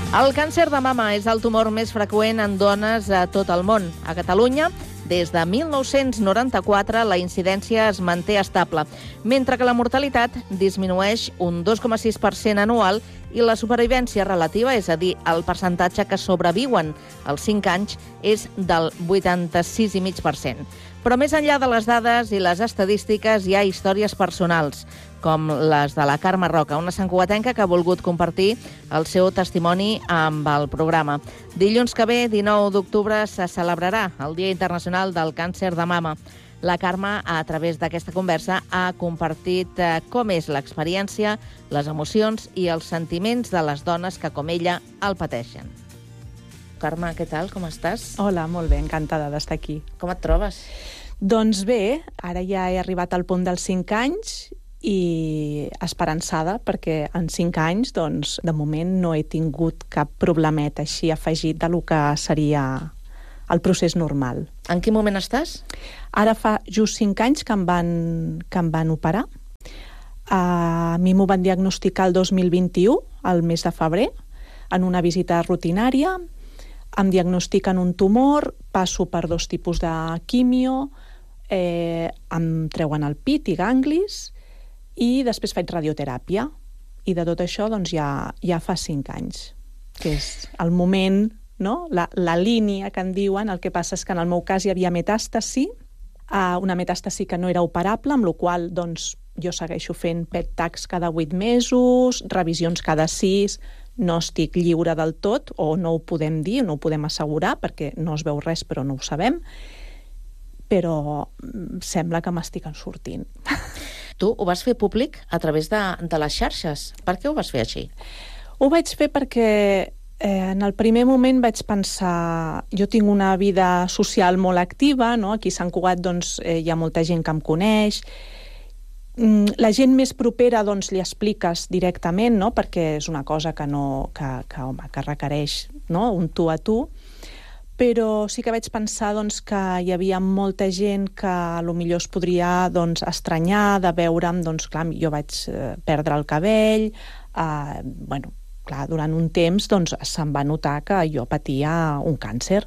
El càncer de mama és el tumor més freqüent en dones a tot el món. A Catalunya, des de 1994, la incidència es manté estable, mentre que la mortalitat disminueix un 2,6% anual i la supervivència relativa, és a dir, el percentatge que sobreviuen als 5 anys, és del 86,5%. Però més enllà de les dades i les estadístiques, hi ha històries personals, com les de la Carme Roca, una santcugatenca que ha volgut compartir el seu testimoni amb el programa. Dilluns que ve, 19 d'octubre, se celebrarà el Dia Internacional del Càncer de Mama. La Carme, a través d'aquesta conversa, ha compartit com és l'experiència, les emocions i els sentiments de les dones que, com ella, el pateixen. Carme, què tal? Com estàs? Hola, molt bé, encantada d'estar aquí. Com et trobes? Doncs bé, ara ja he arribat al punt dels 5 anys i esperançada, perquè en 5 anys, doncs, de moment no he tingut cap problemet així afegit de lo que seria el procés normal. En quin moment estàs? Ara fa just 5 anys que em van operar. A mi m'ho van diagnosticar el 2021, al mes de febrer, en una visita rutinària. Em diagnostiquen un tumor, passo per 2 tipus de quimio, em treuen el pit i ganglis i després faig radioteràpia. I de tot això doncs, ja fa 5 anys, que és el moment, no? La línia que en diuen. El que passa és que en el meu cas hi havia metàstasi, una metàstasi que no era operable, amb la qual doncs, jo segueixo fent PET-tags cada 8 mesos, revisions cada 6, no estic lliure del tot, o no ho podem dir, no ho podem assegurar, perquè no es veu res, però no ho sabem, però sembla que m'estic en sortint. Tu ho vas fer públic a través de les xarxes. Per què ho vas fer així? Ho vaig fer perquè en el primer moment vaig pensar, jo tinc una vida social molt activa, no? Aquí a Sant Cugat doncs, hi ha molta gent que em coneix. La gent més propera doncs, li expliques directament, no? Perquè és una cosa que requereix, no? Un tu a tu. Però sí que vaig pensar doncs, que hi havia molta gent que potser es podria doncs, estranyar de veure'm, doncs clar, jo vaig perdre el cabell, clar, durant un temps doncs, se'm va notar que jo patia un càncer.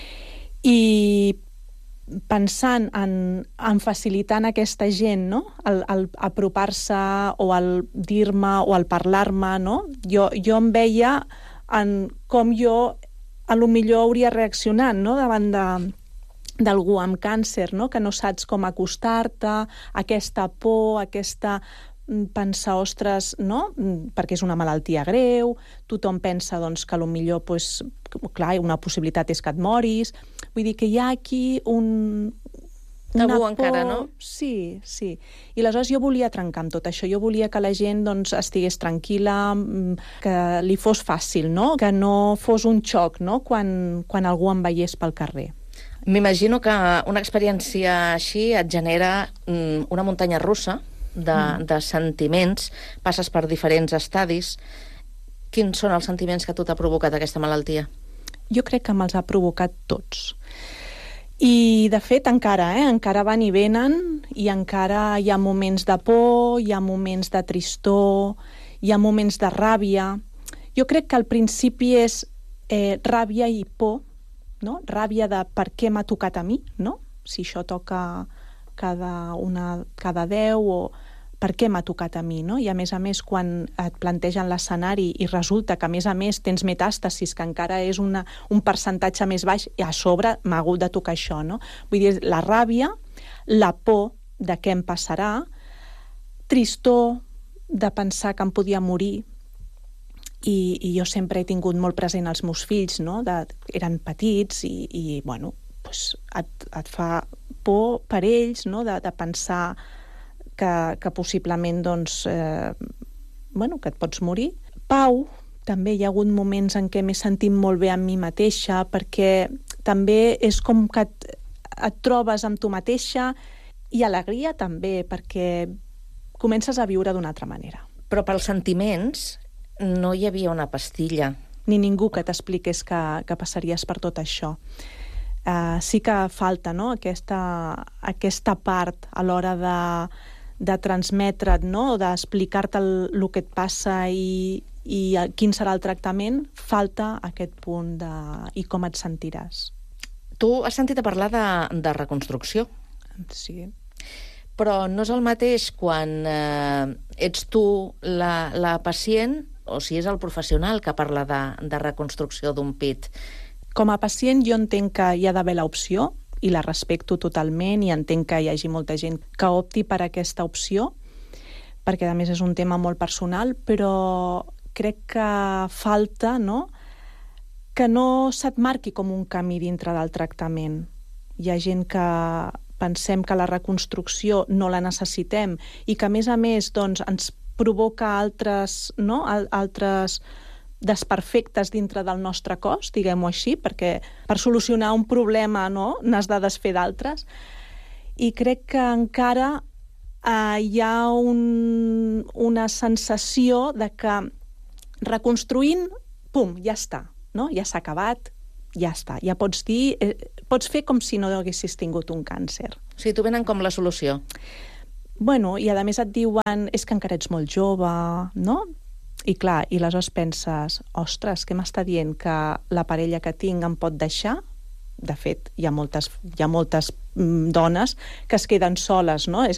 I pensant en facilitar a aquesta gent, no? El apropar-se o el dir-me o el parlar-me, no? Jo em veia en com jo potser hauria reaccionat, no? Davant d'algú amb càncer, no? Que no saps com acostar-te, aquesta por, aquesta pensar, ostres, no? Perquè és una malaltia greu, tothom pensa doncs, que potser, doncs, clar, una possibilitat és que et moris. Vull dir que hi ha aquí una tabú por... encara, no? Sí. I aleshores jo volia trencar amb tot això. Jo volia que la gent doncs, estigués tranquil·la, que li fos fàcil, no? Que no fos un xoc, no? Quan algú em veiés pel carrer. M'imagino que una experiència així et genera una muntanya russa de sentiments, passes per diferents estadis. Quins són els sentiments que a tu t'ha provocat aquesta malaltia? Jo crec que me'ls ha provocat tots. I, de fet, encara van i venen, i encara hi ha moments de por, hi ha moments de tristor, hi ha moments de ràbia. Jo crec que al principi és ràbia i por, no? Ràbia de per què m'ha tocat a mi, no? Si això toca cada 10 o per què m'ha tocat a mi, no? I a més, quan et plantegen l'escenari i resulta que, a més tens metàstasis, que encara és un percentatge més baix, i a sobre m'ha hagut de tocar això, no? Vull dir, la ràbia, la por de què em passarà, tristor de pensar que em podia morir, i jo sempre he tingut molt present els meus fills, no? Eren petits i bueno, doncs et fa por per ells, no? De pensar que possiblement doncs, que et pots morir. Pau, també hi ha hagut moments en què m'he sentit molt bé amb mi mateixa, perquè també és com que et trobes amb tu mateixa, i alegria també, perquè comences a viure d'una altra manera. Però pels sentiments no hi havia una pastilla. Ni ningú que t'expliqués que passaries per tot això. Sí que falta, no? Aquesta part a l'hora de transmetre't, no? D'explicar-te el que et passa i i quin serà el tractament, falta aquest punt de i com et sentiràs. Tu has sentit a parlar de reconstrucció, Sí. però no és el mateix quan ets tu la pacient o si és el professional que parla de reconstrucció d'un pit. Com a pacient jo entenc que hi ha d'haver l'opció i la respecto totalment i entenc que hi hagi molta gent que opti per aquesta opció, perquè a més és un tema molt personal, però crec que falta, no?, que no se't marqui com un camí dintre del tractament. Hi ha gent que pensem que la reconstrucció no la necessitem i que, a més, doncs, ens provoca altres desperfectes dintre del nostre cos, diguem-ho així, perquè per solucionar un problema n'has de desfer d'altres. I crec que encara hi ha una sensació de que reconstruint, pum, ja està, no? Ja s'ha acabat, ja està. Ja pots dir, pots fer com si no haguessis tingut un càncer. O sigui, t'ho venen com la solució. Bueno, i a més et diuen és que encara ets molt jove, no? I clar, i aleshores penses, ostres, què m'està dient? Que la parella que tinc em pot deixar? De fet, hi ha moltes dones que es queden soles, no?